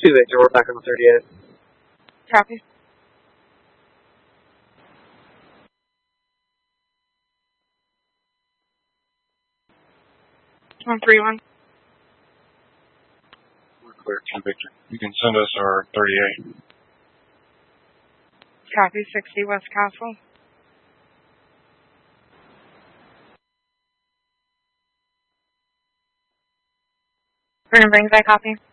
2 Victor, we're back on the 38. Copy. One 3-1. We're clear, 2 Victor. You can send us our 38. Copy. 60 West Castle. We're going to bring back copy.